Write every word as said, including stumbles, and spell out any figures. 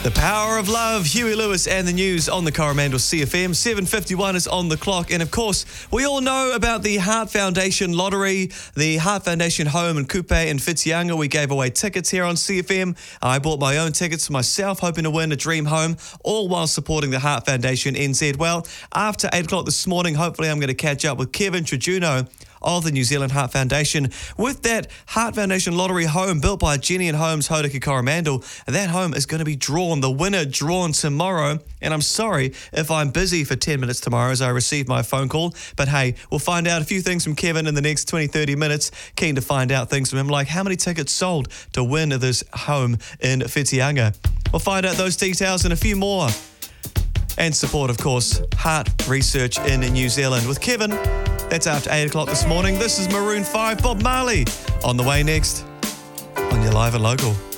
The Power of Love, Huey Lewis and the news on the Coromandel C F M. seven fifty-one is on the clock. And of course, we all know about the Heart Foundation lottery, the Heart Foundation home in Kupe in Whitianga. We gave away tickets here on C F M. I bought my own tickets for myself, hoping to win a dream home, all while supporting the Heart Foundation N Z. Well, after eight o'clock this morning, hopefully I'm going to catch up with Kevin Trajuno of the New Zealand Heart Foundation with that Heart Foundation lottery home built by Jenny and Homes Hauraki Coromandel. And that home is going to be drawn, the winner drawn tomorrow. And I'm sorry if I'm busy for ten minutes tomorrow as I receive my phone call. But hey, we'll find out a few things from Kevin in the next twenty, thirty minutes. Keen to find out things from him, like how many tickets sold to win this home in Whitianga. We'll find out those details and a few more. And support, of course, heart research in New Zealand with Kevin. That's after eight o'clock this morning. This is Maroon five, Bob Marley, on the way next on your Live and Local.